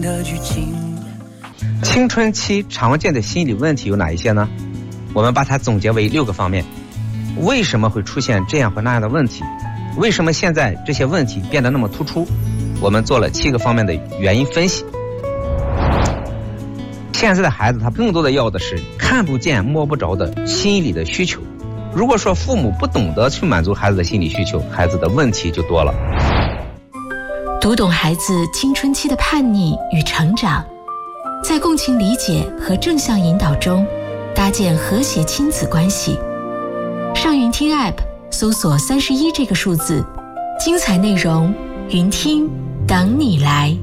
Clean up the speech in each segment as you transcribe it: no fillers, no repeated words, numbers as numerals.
的剧情。 青春期常见的心理问题有哪一些呢？我们把它总结为6个方面。为什么会出现这样或那样的问题？为什么现在这些问题变得那么突出？我们做了7个方面的原因分析。现在的孩子他更多的要的是看不见摸不着的心理的需求。如果说父母不懂得去满足孩子的心理需求，孩子的问题就多了。 读懂孩子青春期的叛逆与成长，在共情理解和正向引导中搭建和谐亲子关系。上云听 App 搜索31这个数字，精彩内容云听等你来。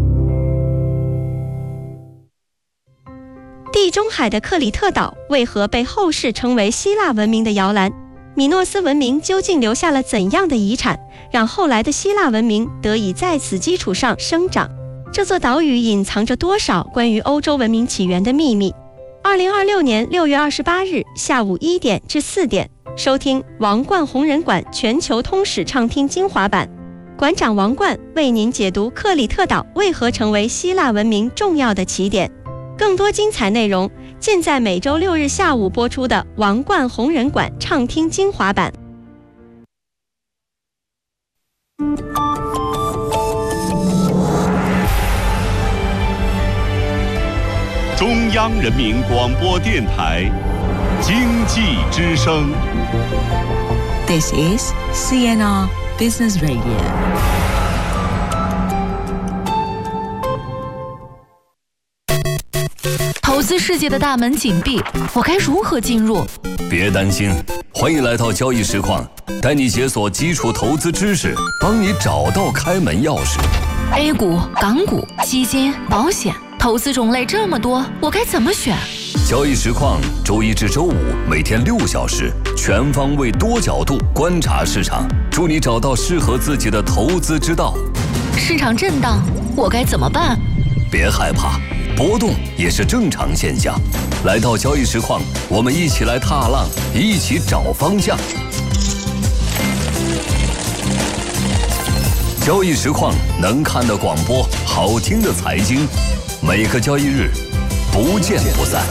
地中海的克里特岛为何被后世称为希腊文明的摇篮？米诺斯文明究竟留下了怎样的遗产，让后来的希腊文明得以在此基础上生长？这座岛屿隐藏着多少关于欧洲文明起源的秘密？2026年6月28日下午1点至4点，收听王冠红人馆全球通史畅听精华版，馆长王冠为您解读克里特岛为何成为希腊文明重要的起点。更多精彩内容尽在每周6日下午播出的王冠红人馆畅听精华版。 中央人民广播电台经济之声。 This is CNR Business Radio。 投资世界的大门紧闭，我该如何进入？ 别担心，欢迎来到交易实况，带你解锁基础投资知识，帮你找到开门钥匙。 A 股、港股、基金、保险，投资种类这么多，我该怎么选？ 交易实况周一至周五每天6小时，全方位多角度观察市场，助你找到适合自己的投资之道。 市场震荡，我该怎么办？ 别害怕，波动也是正常现象。来到交易实况，我们一起来踏浪，一起找方向。交易实况能看的广播，好听的财经，每个交易日不见不散。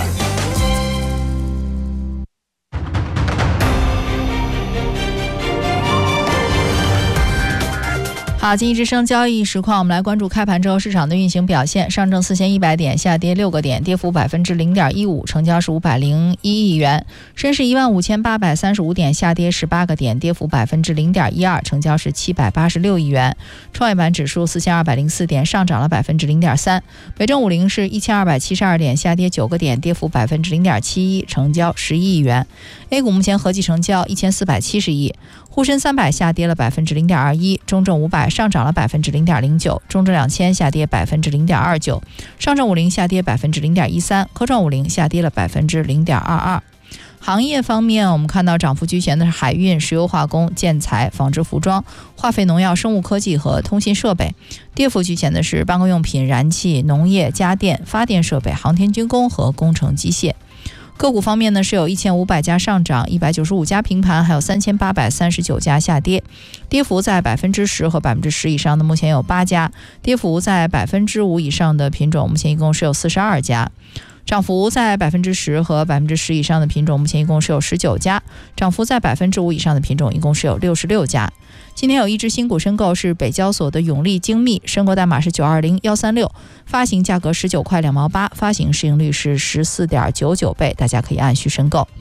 好，经济之声交易实况，我们来关注开盘之后市场的运行表现。上证4100点下跌6个点，跌幅0.15%，成交是501亿元。深市15835点下跌18个点，跌幅0.12%，成交是786亿元。创业板指数4204点，上涨了0.3%。北证50是1272点，下跌9个点，跌幅0.71%，成交11亿元。A 股目前合计成交1470亿。沪深300下跌了0.21%，中证500上涨了0.09%，中证2000下跌0.29%，上证50下跌0.13%，科创50下跌了0.22%。行业方面，我们看到涨幅居前的是海运、石油化工、建材、纺织服装、化肥农药、生物科技和通信设备；跌幅居前的是办公用品、燃气、农业、家电、发电设备、航天军工和工程机械。个股方面呢，是有1500家上涨，195家平盘，还有3839家下跌，跌幅在10%和10%以上的目前有8家，跌幅在5%以上的品种目前一共是有42家，涨幅在10%和10%以上的品种目前一共是有19家，涨幅在5%以上的品种一共是有66家。今天有一只新股申购，是北交所的永利精密，申购代码是920136，发行价格19块2毛8，发行市盈率是14.99倍，大家可以按需申购。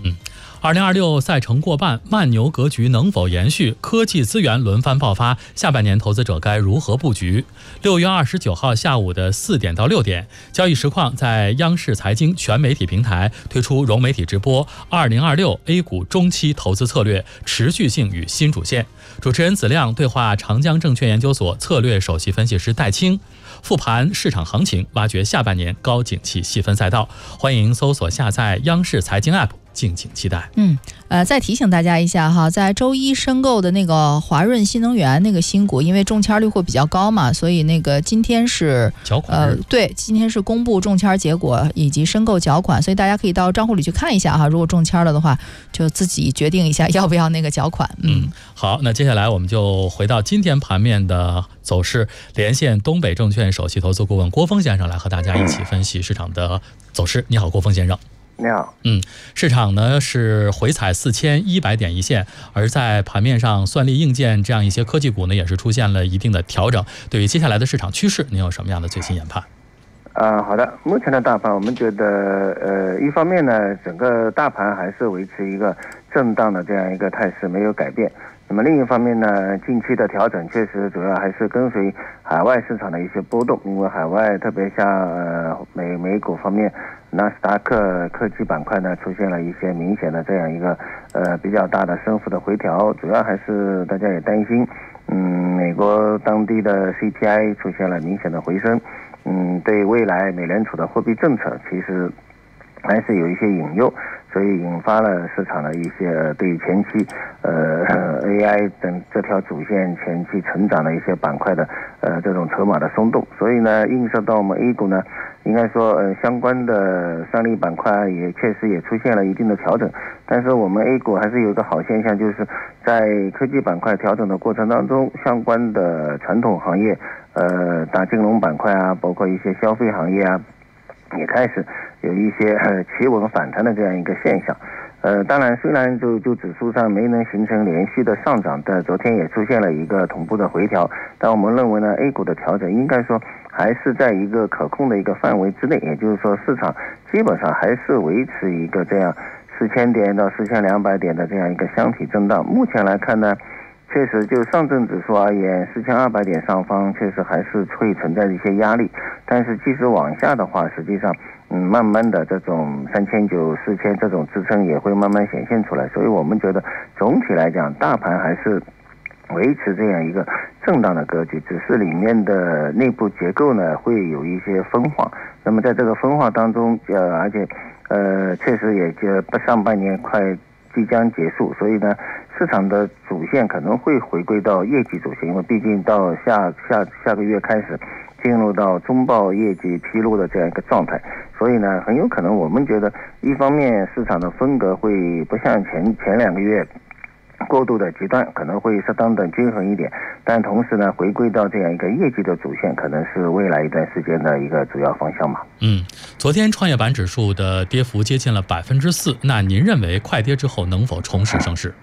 2026赛程过半，慢牛格局能否延续？科技资源轮番爆发，下半年投资者该如何布局？6月29号下午的4点到6点，交易实况在央视财经全媒体平台推出融媒体直播2026 A 股中期投资策略持续性与新主线。主持人子亮对话长江证券研究所策略首席分析师戴青，复盘市场行情，挖掘下半年高景气细分赛道。欢迎搜索下载央视财经 App。 敬请期待。 再提醒大家一下哈，在周一申购的那个华润新能源那个新股，因为中签率会比较高嘛，所以那个今天是缴款对，今天是公布中签结果以及申购缴款，所以大家可以到账户里去看一下哈，如果中签了的话，就自己决定一下要不要那个缴款。 好，那接下来我们就回到今天盘面的走势，连线东北证券首席投资顾问郭峰先生来和大家一起分析市场的走势。你好，郭峰先生。 你好。 市场呢是回踩4100点一线，而在盘面上，算力硬件这样一些科技股呢也是出现了一定的调整。对于接下来的市场趋势，您有什么样的最新研判？ 好的，目前的大盘，我们觉得一方面呢，整个大盘还是维持一个震荡的这样一个态势，没有改变。那么另一方面呢，近期的调整确实主要还是跟随海外市场的一些波动，因为海外特别像美股方面，纳斯达克科技板块呢出现了一些明显的这样一个比较大的升幅的回调，主要还是大家也担心，美国当地的 CPI 出现了明显的回升，对未来美联储的货币政策其实还是有一些隐忧，所以引发了市场的一些对于前期AI 等这条主线前期成长的一些板块的这种筹码的松动，所以呢映射到我们 A 股呢，应该说相关的算力板块也确实也出现了一定的调整，但是我们 A 股还是有一个好现象，就是在科技板块调整的过程当中，相关的传统行业大金融板块啊，包括一些消费行业啊，也开始有一些企稳反弹的这样一个现象。当然虽然就指数上没能形成连续的上涨，但昨天也出现了一个同步的回调，但我们认为呢 A 股的调整应该说还是在一个可控的一个范围之内，也就是说市场基本上还是维持一个这样4000点到4200点的这样一个箱体震荡。目前来看呢，确实就上证指数而言，4200点上方确实还是会存在一些压力，但是即使往下的话，实际上慢慢的这种3900、4000这种支撑也会慢慢显现出来，所以我们觉得总体来讲大盘还是维持这样一个震荡的格局，只是里面的内部结构呢会有一些分化。那么在这个分化当中而且确实也就上半年快即将结束，所以呢市场的主线可能会回归到业绩主线，因为毕竟到下个月开始进入到中报业绩披露的这样一个状态，所以呢很有可能我们觉得一方面市场的风格会不像前2个月过度的极端，可能会适当的均衡一点，但同时呢回归到这样一个业绩的主线，可能是未来一段时间的一个主要方向嘛。 昨天创业板指数的跌幅接近了4%，那您认为快跌之后能否重拾升势？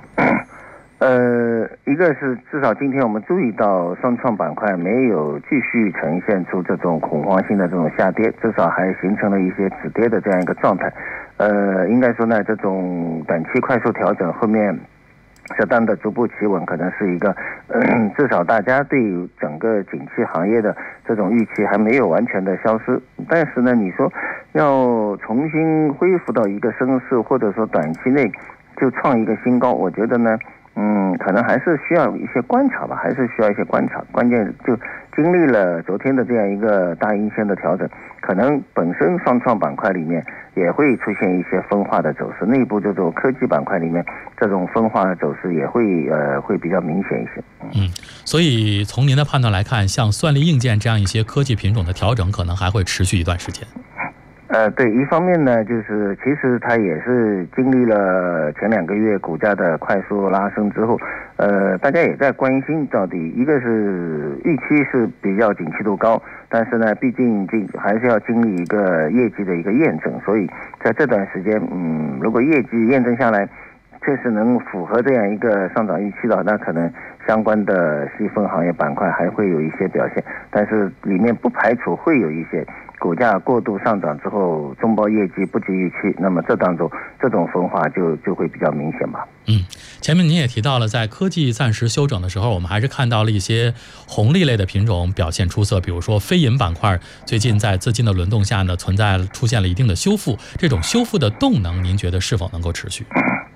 一个是至少今天我们注意到上创板块没有继续呈现出这种恐慌性的这种下跌，至少还形成了一些止跌的这样一个状态。应该说呢，这种短期快速调整后面适当的逐步企稳，可能是一个至少大家对于整个景气行业的这种预期还没有完全的消失。但是呢，你说要重新恢复到一个升势，或者说短期内就创一个新高，我觉得呢可能还是需要一些观察吧，关键就经历了昨天的这样一个大阴线的调整，可能本身上创板块里面也会出现一些分化的走势，内部这种科技板块里面这种分化的走势也会比较明显一些。 所以从您的判断来看，像算力硬件这样一些科技品种的调整可能还会持续一段时间。 对，一方面呢，就是其实它也是经历了前2个月股价的快速拉升之后，大家也在关心到底一个是预期是比较景气度高，但是呢，毕竟还是要经历一个业绩的一个验证，所以在这段时间，如果业绩验证下来，确实能符合这样一个上涨预期的，那可能相关的细分行业板块还会有一些表现，但是里面不排除会有一些股价过度上涨之后中报业绩不及预期，那么这当中这种分化就会比较明显吧。 前面您也提到了，在科技暂时休整的时候，我们还是看到了一些红利类的品种表现出色，比如说非银板块最近在资金的轮动下呢，出现了一定的修复，这种修复的动能您觉得是否能够持续？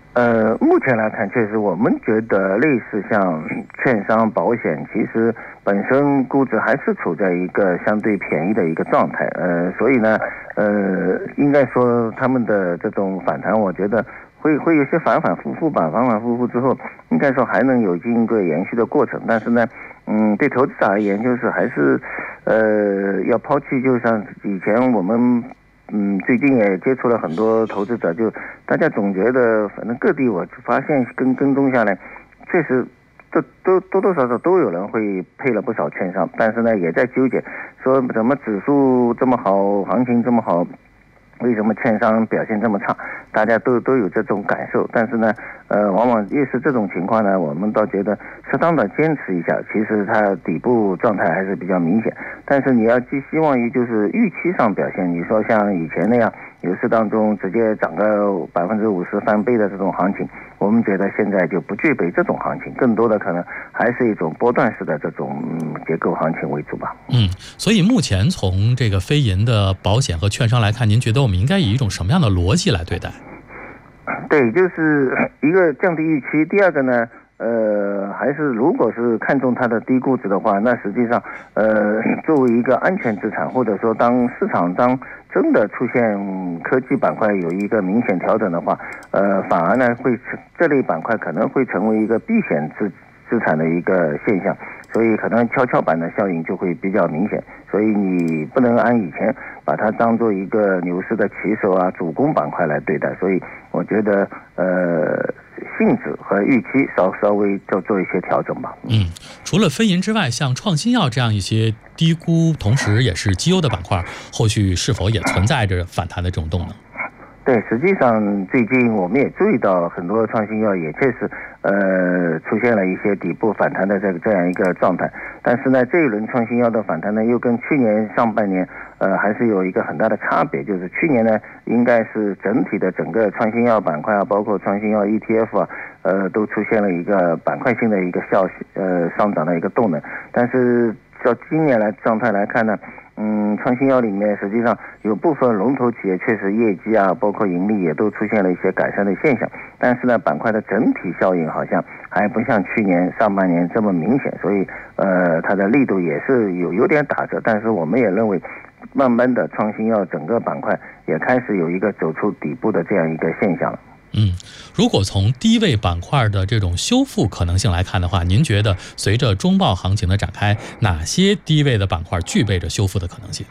目前来看，确实我们觉得类似像券商、保险，其实本身估值还是处在一个相对便宜的一个状态。所以呢，应该说他们的这种反弹，我觉得会有些反反复复吧，反反复复之后，应该说还能有一个延续的过程。但是呢，对投资者而言，就是还是要抛弃，就像以前我们。最近也接触了很多投资者，就大家总觉得，反正各地我发现跟踪下来，确实都多多少少都有人会配了不少券商，但是呢也在纠结，说怎么指数这么好，行情这么好，为什么券商表现这么差？大家都有这种感受，但是呢，往往越是这种情况呢，我们倒觉得适当的坚持一下，其实它底部状态还是比较明显。但是你要寄希望于就是预期上表现，你说像以前那样牛市当中直接涨个50%翻倍的这种行情，我们觉得现在就不具备这种行情，更多的可能还是一种波段式的这种结构行情为主吧。 所以目前从这个非银的保险和券商来看，您觉得我们应该以一种什么样的逻辑来对待？ 对，就是一个降低预期，第二个呢，还是如果是看中它的低估值的话，那实际上，作为一个安全资产，或者说当市场真的出现科技板块有一个明显调整的话，反而呢这类板块可能会成为一个避险资产的一个现象，所以可能跷跷板的效应就会比较明显，所以你不能按以前把它当做一个牛市的旗手啊、主攻板块来对待，所以我觉得性质和预期稍微做一些调整吧。 除了非银之外，像创新药这样一些低估同时也是绩优的板块，后续是否也存在着反弹的这种动能？ 对，实际上最近我们也注意到很多创新药也确实出现了一些底部反弹的这样一个状态，但是呢这一轮创新药的反弹呢又跟去年上半年还是有一个很大的差别，就是去年呢应该是整体的整个创新药板块啊，包括创新药 ETF 啊都出现了一个板块性的一个上涨的一个动能，但是照今年状态来看呢，创新药里面实际上有部分龙头企业确实业绩啊，包括盈利也都出现了一些改善的现象，但是呢，板块的整体效应好像还不像去年上半年这么明显，所以它的力度也是有点打折，但是我们也认为，慢慢的创新药整个板块也开始有一个走出底部的这样一个现象了。 如果从低位板块的这种修复可能性来看的话，您觉得随着中报行情的展开，哪些低位的板块具备着修复的可能性？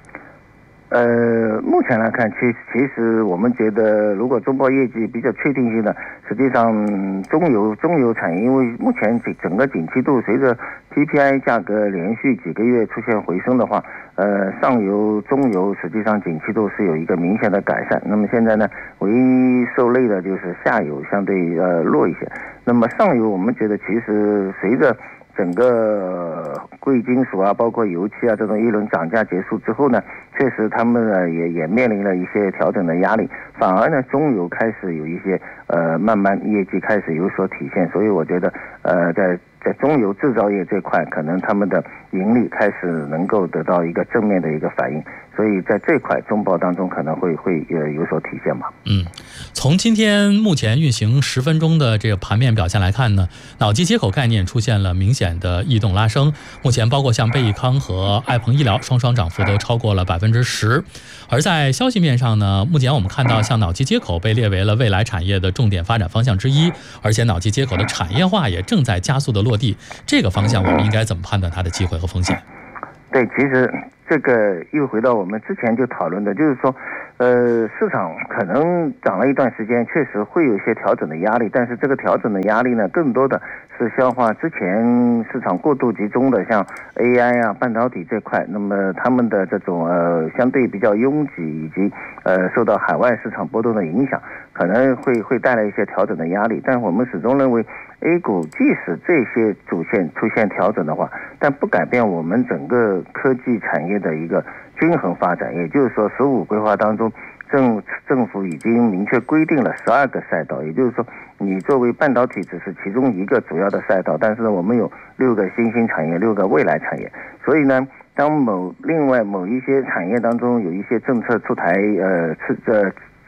目前来看，其实我们觉得，如果中报业绩比较确定性的，实际上中游产业，因为目前整个景气度随着 PPI 价格连续几个月出现回升的话，上游、中游实际上景气度是有一个明显的改善。那么现在呢，唯一受累的就是下游相对弱一些。那么上游我们觉得，其实随着整个贵金属啊，包括油气啊这种一轮涨价结束之后呢，确实他们呢也面临了一些调整的压力，反而呢中游开始有一些慢慢业绩开始有所体现，所以我觉得在中游制造业这块，可能他们的盈利开始能够得到一个正面的一个反应，所以在这块中报当中可能会有所体现吧。 从今天目前运行10分钟的这个盘面表现来看呢，脑机接口概念出现了明显的异动拉升，目前包括像贝益康和爱朋医疗双涨幅都超过了10%。而在消息面上呢，目前我们看到像脑机接口被列为了未来产业的重点发展方向之一，而且脑机接口的产业化也正在加速的落地，这个方向我们应该怎么判断它的机会和风险？ 对，其实这个又回到我们之前就讨论的，就是说市场可能涨了一段时间，确实会有一些调整的压力，但是这个调整的压力呢，更多的是消化之前市场过度集中的像 AI 啊、半导体这块，那么他们的这种相对比较拥挤，以及受到海外市场波动的影响，可能会带来一些调整的压力。但我们始终认为 A 股即使这些主线出现调整的话，但不改变我们整个科技产业的一个均衡发展，也就是说15规划当中政府已经明确规定了12个赛道，也就是说你作为半导体只是其中一个主要的赛道，但是呢我们有6个新兴产业，6个未来产业，所以呢当另外某一些产业当中有一些政策出台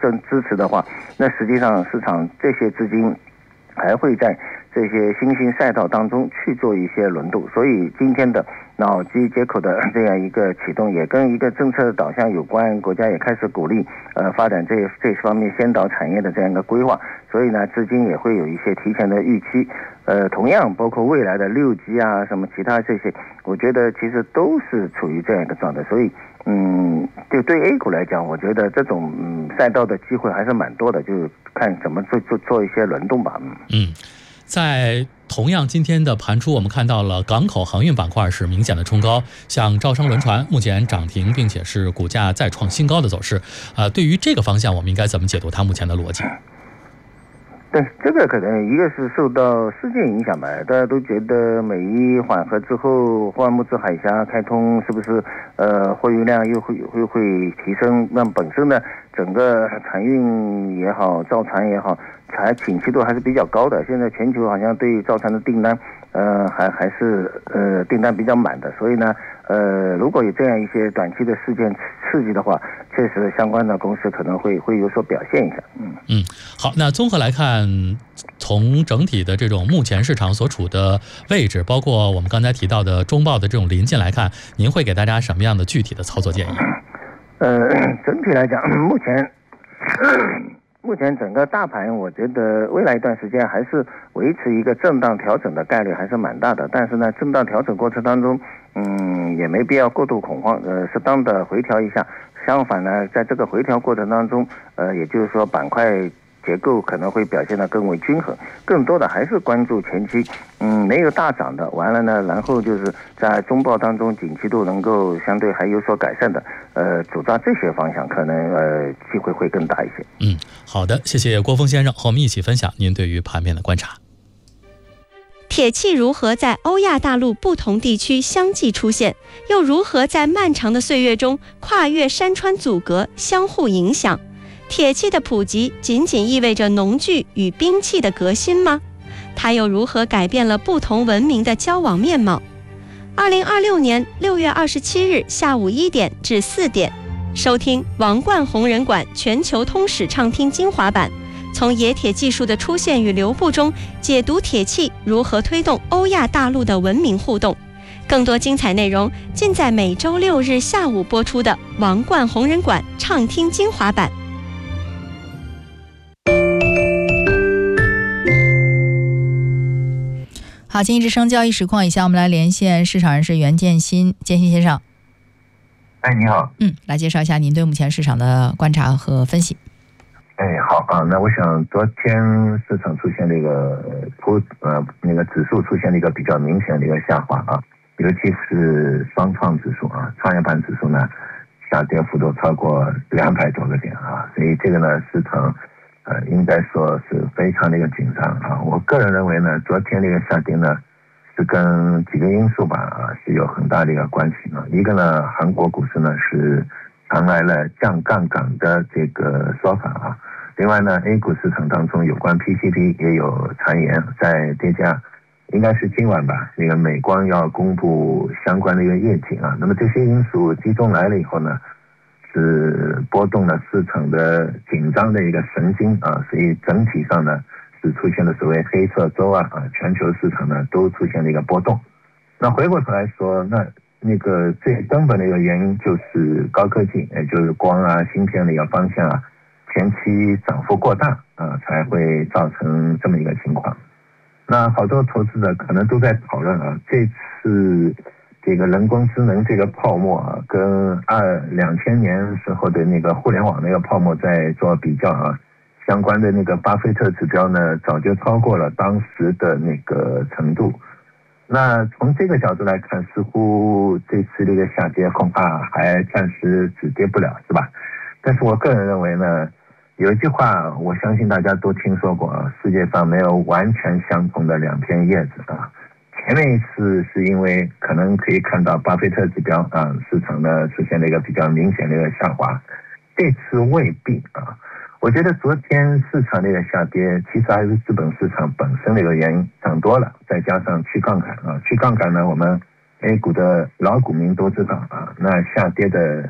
支持的话，那实际上市场这些资金还会在这些新兴赛道当中去做一些轮动，所以今天的脑机接口的这样一个启动也跟一个政策导向有关，国家也开始鼓励发展这方面先导产业的这样一个规划，所以呢资金也会有一些提前的预期。同样包括未来的6G啊什么其他这些，我觉得其实都是处于这样一个状态，所以就对 A 股来讲，我觉得这种赛道的机会还是蛮多的，就看怎么做一些轮动吧。 在同样今天的盘初，我们看到了港口航运板块是明显的冲高，像招商轮船目前涨停，并且是股价再创新高的走势。对于这个方向，我们应该怎么解读它目前的逻辑？ 对，这个可能一个是受到事件影响吧，大家都觉得美伊缓和之后，霍尔木兹海峡开通是不是货运量又会提升？那本身呢，整个船运也好，造船也好，景气度还是比较高的。现在全球好像对造船的订单还是订单比较满的，所以呢如果有这样一些短期的事件刺激的话，确实相关的公司可能会有所表现一下。 好，那综合来看，从整体的这种目前市场所处的位置，包括我们刚才提到的中报的这种临近来看，您会给大家什么样的具体的操作建议？ 整体来讲，目前整个大盘，我觉得未来一段时间还是维持一个震荡调整的概率还是蛮大的。但是呢，震荡调整过程当中，也没必要过度恐慌，适当的回调一下。相反呢，在这个回调过程当中，也就是说板块结构可能会表现得更为均衡，更多的还是关注前期没有大涨的，完了呢，然后就是在中报当中景气度能够相对还有所改善的，主抓这些方向，可能机会会更大一些。 好的，谢谢郭峰先生和我们一起分享您对于盘面的观察。 铁器如何在欧亚大陆不同地区相继出现，又如何在漫长的岁月中跨越山川阻隔，相互影响？铁器的普及仅仅意味着农具与兵器的革新吗？它又如何改变了不同文明的交往面貌？2026年6月27日下午1点至4点，收听王冠弘仁馆全球通史畅听精华版，从冶铁技术的出现与流布中解读铁器如何推动欧亚大陆的文明互动。更多精彩内容尽在每周6日下午播出的王冠弘仁馆畅听精华版。 好，经济之声交易实况，以下我们来连线市场人士袁建新，建新先生。 你好。 来介绍一下您对目前市场的观察和分析。 好啊，那我想昨天市场出现了一个那个指数出现了一个比较明显的一个下滑啊，尤其是双创指数啊，创业板指数呢下跌幅度超过200多个点啊，所以这个呢市场应该说是非常的一个紧张啊。我个人认为呢，昨天这个下跌呢是跟几个因素吧是有很大的一个关系呢。一个呢，韩国股市呢是传来了降杠杆的这个说法啊。另外呢 ，A 股市场当中有关 PCB 也有传言在跌价，应该是今晚吧，那个美光要公布相关的一个业绩啊。那么这些因素集中来了以后呢，是波动了市场的紧张的一个神经啊，所以整体上呢是出现了所谓黑色周啊，全球市场呢都出现了一个波动。那回过头来说，那个最根本的一个原因就是高科技，也就是光啊、芯片的一个方向啊，前期涨幅过大啊，才会造成这么一个情况。那好多投资者可能都在讨论啊，这次这个人工智能这个泡沫啊，跟2000年时候的那个互联网那个泡沫在做比较啊，相关的那个巴菲特指标呢，早就超过了当时的那个程度。那从这个角度来看，似乎这次这个下跌恐怕还暂时止跌不了，是吧？但是我个人认为呢，有一句话我相信大家都听说过啊，世界上没有完全相同的2片叶子啊。前面一次是因为可能可以看到巴菲特指标啊，市场呢出现了一个比较明显的一个下滑，这次未必啊。我觉得昨天市场的一个下跌，其实还是资本市场本身的一个原因，涨多了，再加上去杠杆啊，去杠杆呢，我们 A 股的老股民都知道啊，那下跌的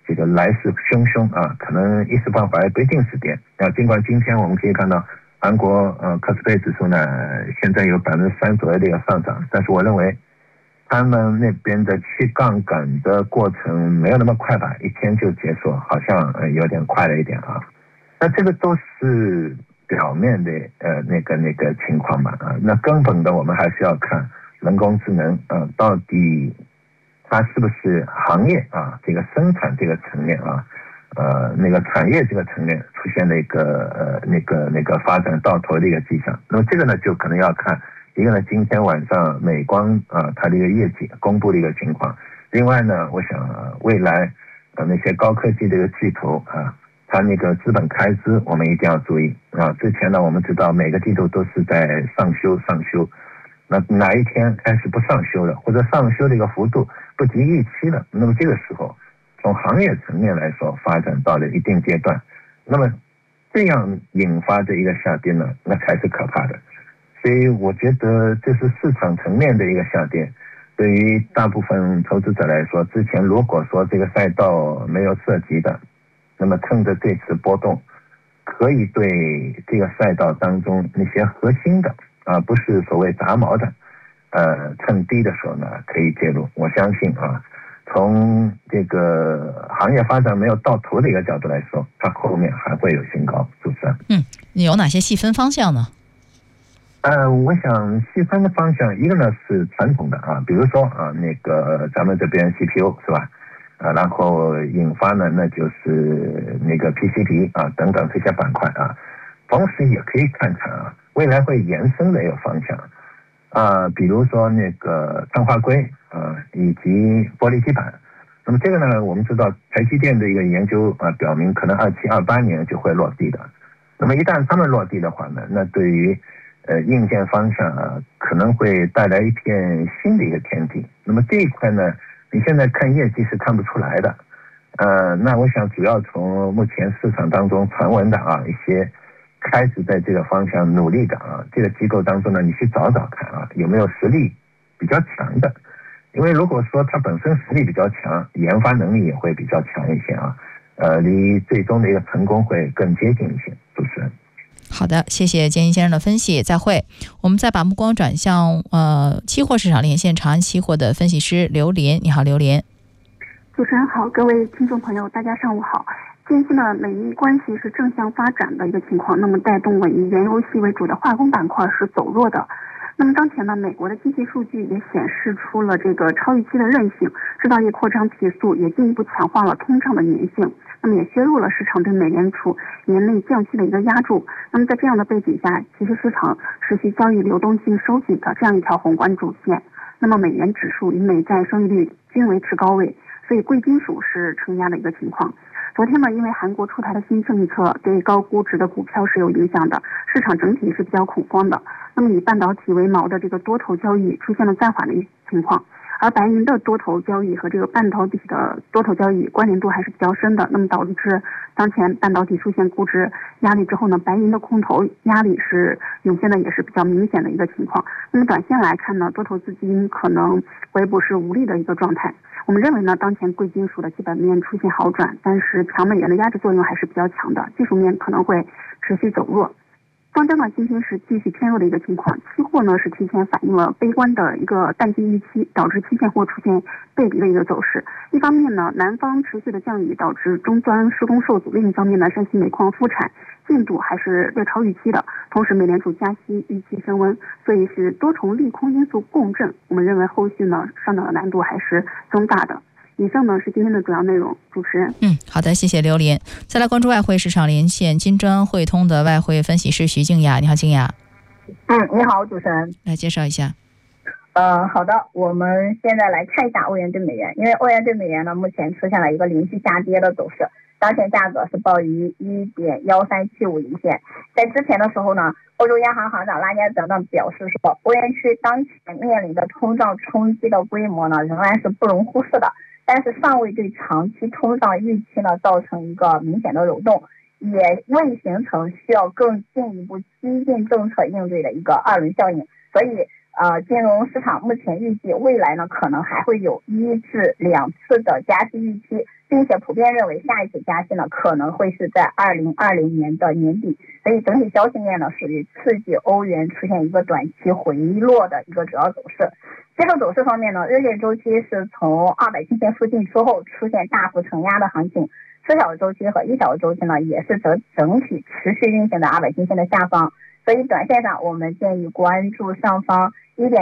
这个来势汹汹啊，可能一时半会儿也不一定是跌。尽管今天我们可以看到韩国科斯佩指数呢现在有3%左右的一个上涨，但是我认为他们那边的去杠杆的过程没有那么快吧，一天就结束，好像有点快了一点啊。那这个都是表面的那个情况吧啊。那根本的我们还是要看人工智能到底它是不是行业啊这个生产这个层面啊那个产业这个层面出现了一个那个发展到头的一个迹象。那么这个呢就可能要看一个呢今天晚上美光它的一个业绩公布的一个情况。另外呢我想未来那些高科技的一个巨头它那个资本开支我们一定要注意之前呢我们知道每个季度都是在上修，那哪一天开始不上修了，或者上修的一个幅度不及预期了，那么这个时候从行业层面来说发展到了一定阶段，那么这样引发的一个下跌呢，那才是可怕的。所以我觉得这是市场层面的一个下跌，对于大部分投资者来说，之前如果说这个赛道没有涉及的，那么趁着这次波动可以对这个赛道当中那些核心的不是所谓杂毛的趁低的时候呢可以介入。我相信从这个行业发展没有到头的一个角度来说，它后面还会有新高。主持人你有哪些细分方向呢？ 我想细分的方向一个呢是传统的比如说那个咱们这边 CPU 是吧然后引发呢那就是那个 PCB 等等这些板块同时也可以看看未来会延伸的一个方向比如说那个碳化硅以及玻璃基板。那么这个呢我们知道台积电的一个研究表明可能27、28年就会落地的。那么一旦他们落地的话呢，那对于硬件方向可能会带来一片新的一个天地。那么这一块呢你现在看业绩是看不出来的那我想主要从目前市场当中传闻的一些开始在这个方向努力的这个机构当中呢，你去找找看有没有实力比较强的。因为如果说它本身实力比较强，研发能力也会比较强一些离最终的一个成功会更接近一些。主持人， 好的，谢谢建一先生的分析，再会。我们再把目光转向期货市场连线长安期货的分析师刘林。你好，刘林。 主持人好，各位听众朋友，大家上午好。近期呢，美伊关系是正向发展的一个情况，那么带动了以原油系为主的化工板块是走弱的。那么当前呢，美国的经济数据也显示出了这个超预期的韧性，制造业扩张提速也进一步强化了通胀的粘性，那么也削弱了市场对美联储年内降息的一个压注。那么在这样的背景下，其实市场持续交易流动性收紧的这样一条宏观主线。那么美元指数与美债收益率均维持高位，所以贵金属是承压的一个情况。昨天呢，因为韩国出台的新政策对高估值的股票是有影响的，市场整体是比较恐慌的。那么以半导体为锚的这个多头交易出现了暂缓的情况，而白银的多头交易和这个半导体的多头交易关联度还是比较深的，那么导致当前半导体出现估值压力之后呢，白银的空头压力是涌现的也是比较明显的一个情况。那么短线来看呢，多头资金可能回补是无力的一个状态。我们认为呢，当前贵金属的基本面出现好转，但是强美元的压制作用还是比较强的，技术面可能会持续走弱。方针呢今天是继续偏弱的一个情况，期货呢是提前反映了悲观的一个淡季预期，导致期现货出现背离的一个走势。一方面呢，南方持续的降雨导致终端疏通受阻，另一方面呢，山西煤矿复产进度还是略超预期的，同时美联储加息预期升温，所以是多重利空因素共振，我们认为后续呢上涨的难度还是增大的。以上呢是今天的主要内容，主持人。 好的，谢谢刘林。再来关注外汇市场连线金砖汇通的外汇分析师徐静雅。你好，静雅。 你好，主持人。 来介绍一下。 好的，我们现在来看一下欧元对美元，因为欧元对美元呢目前出现了一个连续下跌的走势，当前价格是报于 1.1375 一线。在之前的时候呢，欧洲央行行长拉加德呢表示说，欧元区当前面临的通胀冲击的规模呢仍然是不容忽视的，但是尚未对长期通胀预期呢造成一个明显的扰动，也未形成需要更进一步激进政策应对的一个二轮效应。所以金融市场目前预计未来呢可能还会有1至2次的加息预期，并且普遍认为下一次加息呢可能会是在2020年的年底，所以整体消息面呢属于刺激欧元出现一个短期回落的一个主要走势。技术走势方面呢，日线周期是从200均线附近之后出现大幅承压的行情，4小时周期和1小时周期呢也是整体持续运行的200均线的下方，所以短线上我们建议关注上方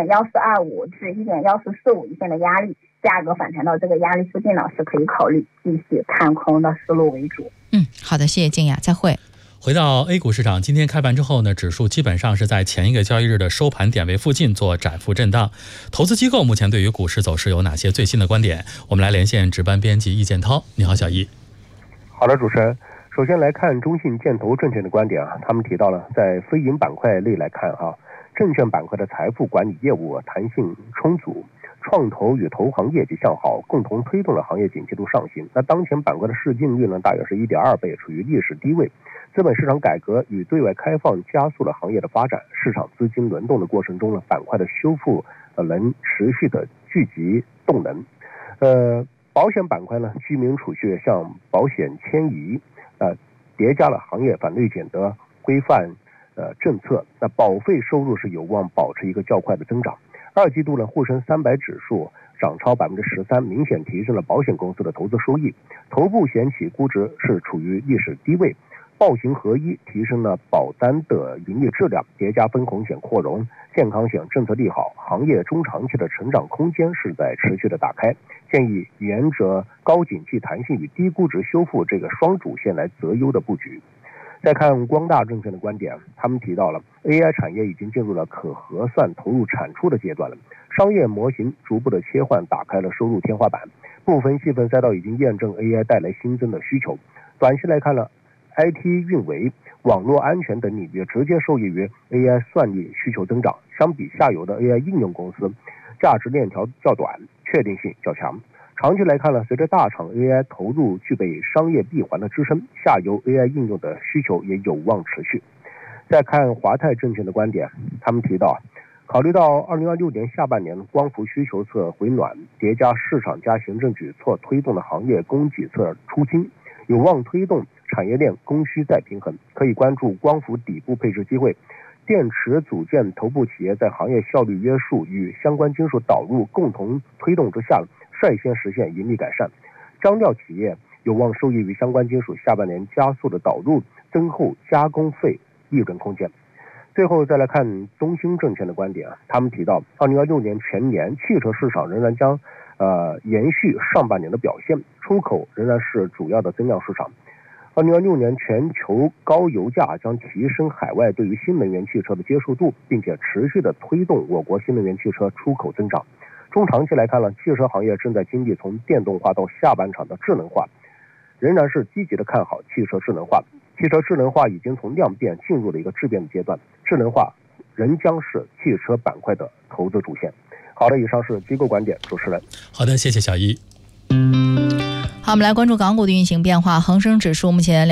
1.1425至1.1445一线的压力，价格反弹到这个压力附近呢是可以考虑继续看空的思路为主。 好的，谢谢静雅，再会。 回到 A 股市场，今天开盘之后呢，指数基本上是在前一个交易日的收盘点位附近做窄幅震荡。投资机构目前对于股市走势有哪些最新的观点？我们来连线值班编辑易建涛。你好，小易。 好的，主持人。首先来看中信建投证券的观点啊，他们提到了在非银板块类来看证券板块的财富管理业务弹性充足，创投与投行业绩向好，共同推动了行业景气度上行。那当前板块的市净率呢，大约是1.2倍，处于历史低位。资本市场改革与对外开放加速了行业的发展，市场资金轮动的过程中呢，板块的修复能持续的聚集动能。保险板块呢，居民储蓄向保险迁移，叠加了行业反内卷的规范政策，那保费收入是有望保持一个较快的增长。2季度呢，沪深300指数涨超 13%， 明显提升了保险公司的投资收益。头部险企估值是处于历史低位，报行合一提升了保单的盈利质量，叠加分红险扩容、健康险政策利好，行业中长期的成长空间是在持续的打开。建议沿着高景气弹性与低估值修复这个双主线来择优的布局。再看光大证券的观点，他们提到了 AI 产业已经进入了可核算投入产出的阶段了，商业模型逐步的切换打开了收入天花板，部分细分赛道已经验证 AI 带来新增的需求。短期来看呢， IT 运维、网络安全等领域直接受益于 AI 算力需求增长，相比下游的 AI 应用公司，价值链条较短，确定性较强。长期来看呢，随着大厂 AI 投入具备商业闭环的支撑，下游 AI 应用的需求也有望持续。再看华泰证券的观点，他们提到，考虑到2026年下半年光伏需求侧回暖，叠加市场加行政举措推动的行业供给侧出清，有望推动产业链供需再平衡，可以关注光伏底部配置机会。电池组件头部企业在行业效率约束与相关金属导入共同推动之下，率先实现盈利改善。张料企业有望受益于相关金属下半年加速的导入，增厚加工费利润空间。最后再来看东兴证券的观点，他们提到2026年全年汽车市场仍然将延续上半年的表现，出口仍然是主要的增量市场。2026年全球高油价将提升海外对于新能源汽车的接受度，并且持续的推动我国新能源汽车出口增长。中长期来看呢，汽车行业正在经历从电动化到下半场的智能化，仍然是积极的看好汽车智能化。汽车智能化已经从量变进入了一个质变的阶段，智能化仍将是汽车板块的投资主线。好的，以上是机构观点，主持人。 好的，谢谢小易。 好，我们来关注港股的运行变化。恒生指数目前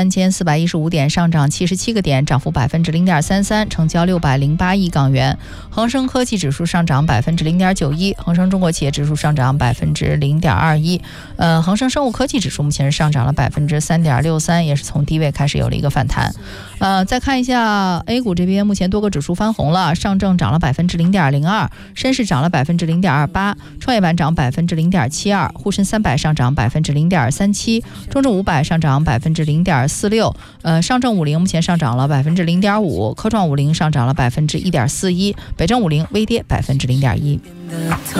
23415点，上涨77个点，涨幅0.33%，成交608亿港元。恒生科技指数上涨0.91%，恒生中国企业指数上涨0.21%。恒生生物科技指数目前是上涨了3.63%，也是从低位开始有了一个反弹。再看一下 A 股这边，目前多个指数翻红了，上证涨了0.02%，深市涨了0.28%，创业板涨0.72%，沪深300上涨0.37%，中证500上涨0.46%，上证50目前上涨了0.5%，科创50上涨了1.41%，北证50微跌0.1%。